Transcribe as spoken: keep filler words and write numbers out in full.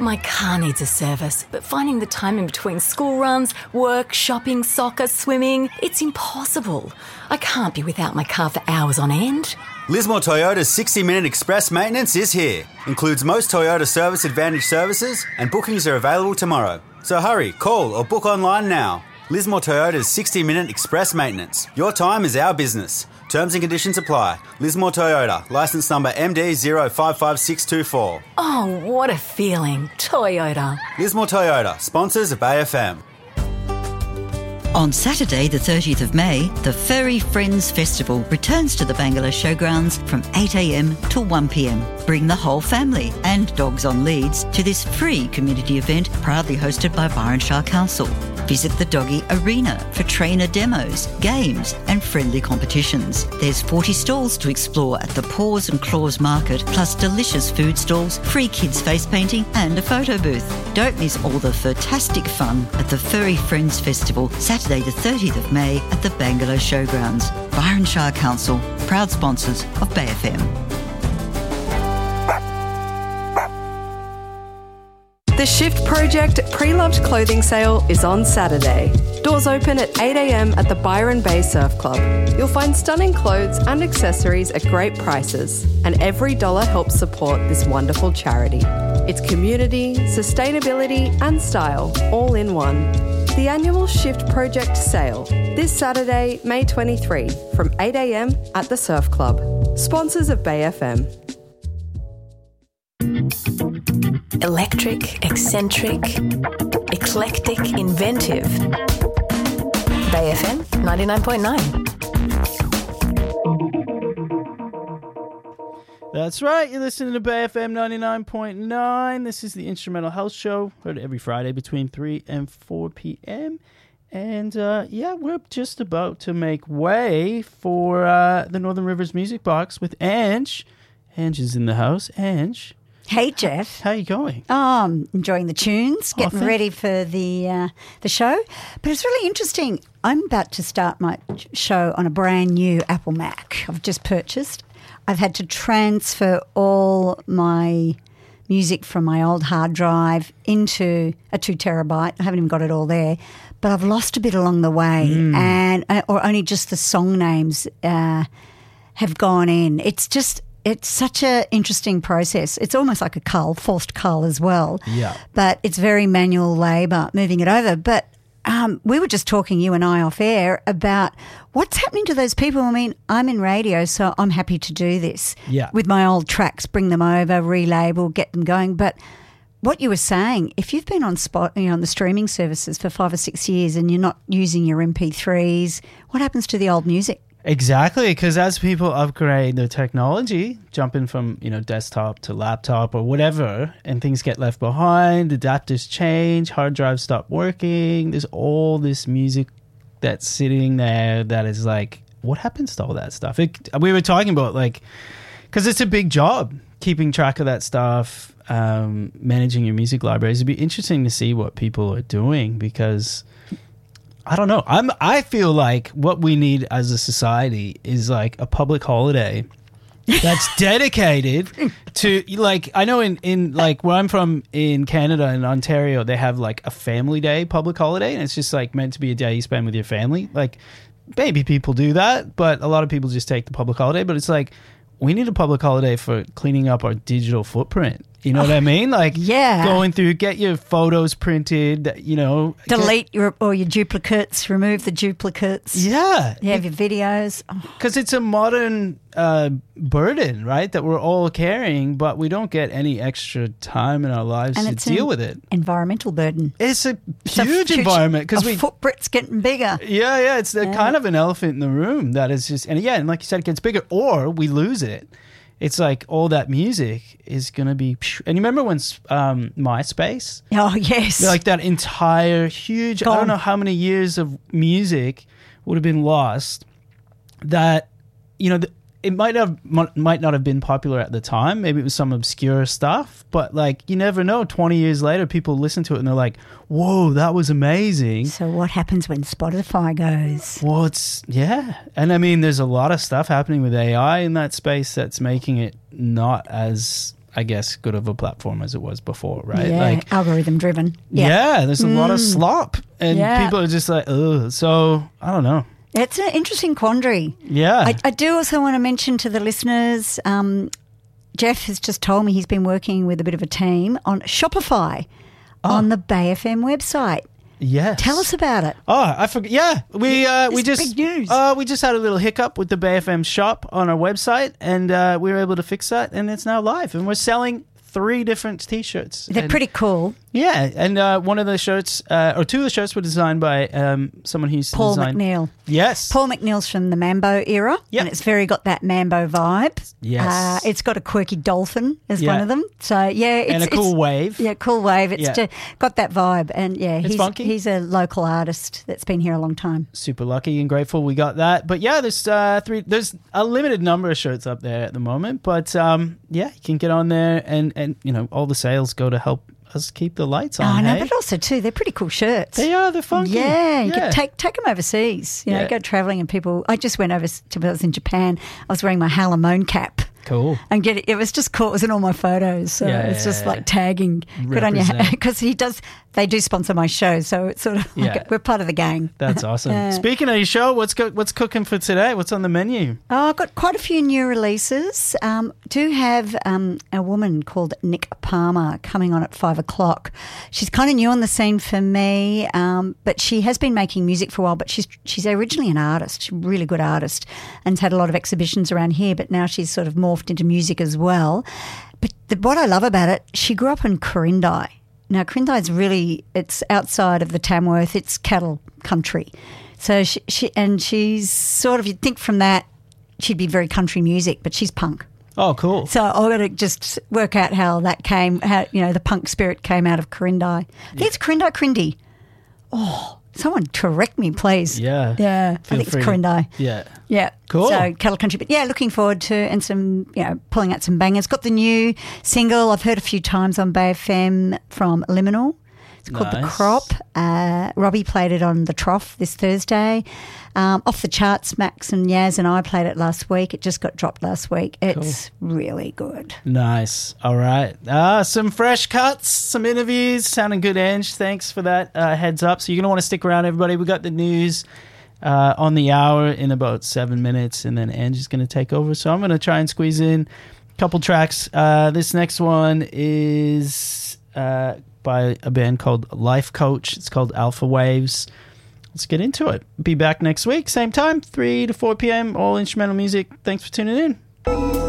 My car needs a service, but finding the time in between school runs, work, shopping, soccer, swimming, it's impossible. I can't be without my car for hours on end. Lismore Toyota's sixty minute express maintenance is here. Includes most Toyota Service Advantage services, and bookings are available tomorrow. So hurry, call or book online now. Lismore Toyota's sixty minute express maintenance. Your time is our business. Terms and conditions apply. Lismore Toyota, licence number M D zero five five six two four. Oh, what a feeling. Toyota. Lismore Toyota, sponsors of A F M. On Saturday the thirtieth of May, the Furry Friends Festival returns to the Bangalow Showgrounds from eight a m till one p m. Bring the whole family and dogs on leads to this free community event proudly hosted by Byron Shire Council. Visit the Doggy Arena for trainer demos, games and friendly competitions. There's forty stalls to explore at the Paws and Claws Market, plus delicious food stalls, free kids face painting and a photo booth. Don't miss all the fantastic fun at the Furry Friends Festival, Saturday the thirtieth of May at the Bangalow Showgrounds. Byron Shire Council, proud sponsors of Bay F M. The Shift Project pre-loved clothing sale is on Saturday. Doors open at eight a m at the Byron Bay Surf Club. You'll find stunning clothes and accessories at great prices, and every dollar helps support this wonderful charity. It's community, sustainability and style all in one. The annual Shift Project sale, this Saturday, May twenty-third, from eight a m at the Surf Club. Sponsors of Bay F M. Electric, eccentric, eclectic, inventive. Bay F M ninety-nine point nine. That's right. You're listening to Bay F M ninety-nine point nine. This is the Instrumental Health Show, heard every Friday between three and four p m. And, uh, yeah, we're just about to make way for uh, the Northern Rivers Music Box with Ange. Ange is in the house. Ange. Hey, Jeff. How are you going? Oh, I'm enjoying the tunes, getting thank- ready for the uh, the show. But it's really interesting. I'm about to start my show on a brand new Apple Mac I've just purchased. I've had to transfer all my music from my old hard drive into a two terabyte. I haven't even got it all there. But I've lost a bit along the way, mm. and uh, or only just the song names uh, have gone in. It's just... It's such an interesting process. It's almost like a cull, forced cull as well. Yeah. But it's very manual labour moving it over. But um, we were just talking, you and I, off air about what's happening to those people. I mean, I'm in radio, so I'm happy to do this yeah. with my old tracks, bring them over, relabel, get them going. But what you were saying, if you've been on spot, you know, on the streaming services for five or six years and you're not using your M P threes, what happens to the old music? Exactly, because as people upgrade their technology, jumping from, you know, desktop to laptop or whatever, and things get left behind, adapters change, hard drives stop working, there's all this music that's sitting there that is like, what happens to all that stuff? It, we were talking about, like, because it's a big job, keeping track of that stuff, um, managing your music libraries. It'd be interesting to see what people are doing, because... I don't know. I'm. I feel like what we need as a society is like a public holiday that's dedicated to, like, I know in, in like where I'm from in Canada, in Ontario, they have like a family day public holiday, and it's just like meant to be a day you spend with your family. Like, maybe people do that, but a lot of people just take the public holiday. But it's like, we need a public holiday for cleaning up our digital footprint. You know oh, what I mean? Like, yeah. going through, get your photos printed, you know. Delete get, your or your duplicates, remove the duplicates. Yeah. You have your videos. Because oh. it's a modern uh, burden, right, that we're all carrying, but we don't get any extra time in our lives and to deal with it. Environmental burden. It's a it's huge a environment. Because we footprint's getting bigger. Yeah, yeah. It's the yeah. kind of an elephant in the room that is just, and yeah, and like you said, it gets bigger, or we lose it. It's like all that music is going to be... And you remember when um, MySpace? Oh, yes. Like that entire huge... Gone. I don't know how many years of music would have been lost that, you know, the, it might have might not have been popular at the time. Maybe it was some obscure stuff. But, like, you never know. twenty years later, people listen to it and they're like, whoa, that was amazing. So what happens when Spotify goes? Well, it's... Yeah. And, I mean, there's a lot of stuff happening with A I in that space that's making it not as I guess, good of a platform as it was before, right? Yeah, Like, algorithm driven. yeah, Yeah. there's a lot of slop, and Yeah. people are just like, ugh. So I don't know. It's an interesting quandary. Yeah, I, I do also want to mention to the listeners, um, Jeff has just told me he's been working with a bit of a team on Shopify on the Bay F M website. yes. Tell us about it. Oh, I forgot. Yeah, we uh, we It's just big news. Uh, we just had a little hiccup with the Bay F M shop on our website, and uh, we were able to fix that, and it's now live, and we're selling three different T-shirts. They're And- pretty cool. Yeah, and uh, one of the shirts, uh, or two of the shirts, were designed by um, someone who's Paul designed. McNeil. Yes. Paul McNeil's from the Mambo era, Yep. and it's very got that Mambo vibe. Yes. Uh, it's got a quirky dolphin as Yeah. one of them. So, yeah. It's, and a cool it's, wave. Yeah, cool wave. It's Yeah. ju- got that vibe. And, yeah, It's he's, funky. he's a local artist that's been here a long time. Super lucky and grateful we got that. But yeah, there's uh, three. There's a limited number of shirts up there at the moment. But um, yeah, you can get on there, and and you know all the sales go to help us keep the lights on. Oh, no, hey? but also, too, they're pretty cool shirts. They are. They're funky. Yeah, you Yeah. can take take them overseas. You know, Yeah. go travelling and people. I just went over to when I was in Japan. I was wearing my Halamone cap. Cool. And get it, it was just cool. It was in all my photos. So Yeah, it's just yeah, like tagging. Good on you. Represent. Because he does, they do sponsor my show. So it's sort of like Yeah. we're part of the gang. That's awesome. Yeah. Speaking of your show, what's co- what's cooking for today? What's on the menu? Oh, I've got quite a few new releases. Um, do have um, a woman called Nick Palmer coming on at five o'clock. She's kind of new on the scene for me, um, but she has been making music for a while. But she's she's originally an artist, she's a really good artist, and has had a lot of exhibitions around here. But now she's sort of morphed into music as well. But the, what I love about it, she grew up in Corindai. Now, Corindai is really, it's outside of the Tamworth, it's cattle country. So she, she and she's sort of, you'd think from that, she'd be very country music, but she's punk. Oh, cool. So I've got to just work out how that came, how, you know, the punk spirit came out of Corindai. I think it's Corindai, Crindy. Oh, someone correct me, please. Yeah. Yeah, Feel I think free. it's Corindai. Yeah. Yeah. Cool. So cattle country, but yeah, looking forward to and some, you know, pulling out some bangers. Got the new single I've heard a few times on Bay F M from Liminal. It's called The Nice. Crop. Uh, Robbie played it on The Trough this Thursday. Um, off the charts, Max and Yaz and I played it last week. It just got dropped last week. It's really good. Nice. All right. Uh, some fresh cuts, some interviews. Sounding good, Ange. Thanks for that uh, heads up. So you're going to want to stick around, everybody. We got the news uh, on the hour in about seven minutes, and then Ange is going to take over. So I'm going to try and squeeze in a couple tracks. Uh, this next one is uh, by a band called Life Coach. It's called Alpha Waves. Let's get into it. Be back next week, same time, three to four p.m., all instrumental music. Thanks for tuning in.